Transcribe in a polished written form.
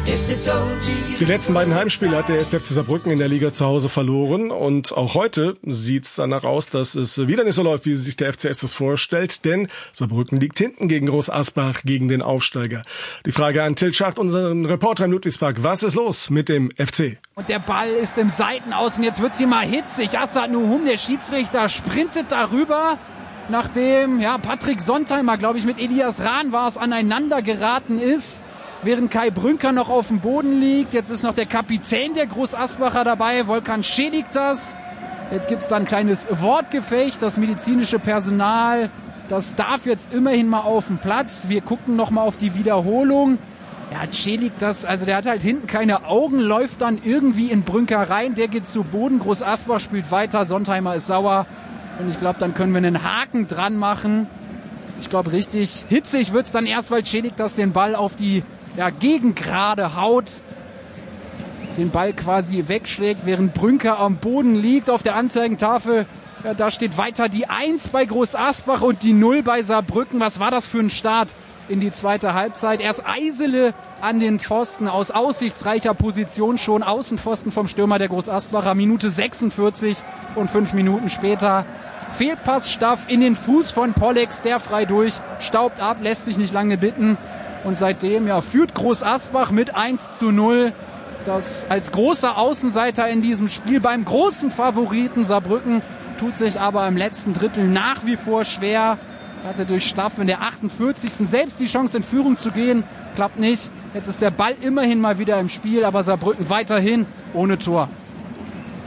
Die letzten beiden Heimspiele hat der 1. FC Saarbrücken in der Liga zu Hause verloren und auch heute sieht es danach aus, dass es wieder nicht so läuft, wie sich der FCS das vorstellt, denn Saarbrücken liegt hinten gegen Groß Asbach, gegen den Aufsteiger. Die Frage an Till Schacht, unseren Reporter im Ludwigspark, was ist los mit dem FC? Und der Ball ist im Seitenaußen, jetzt wird's hier mal hitzig. Assad Nuhum, der Schiedsrichter, sprintet darüber, nachdem Patrick Sontheimer, glaube ich, mit Elias Rahn war es, aneinander geraten ist. Während Kai Brünker noch auf dem Boden liegt. Jetzt ist noch der Kapitän der Groß Asbacher dabei, Volkan Šelikas. Jetzt gibt's da ein kleines Wortgefecht. Das medizinische Personal, das darf jetzt immerhin mal auf den Platz. Wir gucken noch mal auf die Wiederholung. Ja, Šelikas, also der hat halt hinten keine Augen, läuft dann irgendwie in Brünker rein. Der geht zu Boden. Groß Asbach spielt weiter. Sontheimer ist sauer. Und ich glaube, dann können wir einen Haken dran machen. Ich glaube, richtig hitzig wird's dann erst, weil Šelikas den Ball auf die gegen gerade haut, den Ball quasi wegschlägt, während Brünker am Boden liegt. Auf der Anzeigentafel, da steht weiter die 1 bei Groß Asbach und die 0 bei Saarbrücken. Was war das für ein Start in die zweite Halbzeit? Erst Eisele an den Pfosten aus aussichtsreicher Position, schon Außenpfosten vom Stürmer der Groß Asbacher, Minute 46 und 5 Minuten später Fehlpass Staff in den Fuß von Pollex, der frei durch, staubt ab, lässt sich nicht lange bitten. Und seitdem führt Groß Asbach mit 1:0. Das als großer Außenseiter in diesem Spiel beim großen Favoriten Saarbrücken tut sich aber im letzten Drittel nach wie vor schwer. Hatte durch Staff in der 48. selbst die Chance in Führung zu gehen. Klappt nicht. Jetzt ist der Ball immerhin mal wieder im Spiel, aber Saarbrücken weiterhin ohne Tor.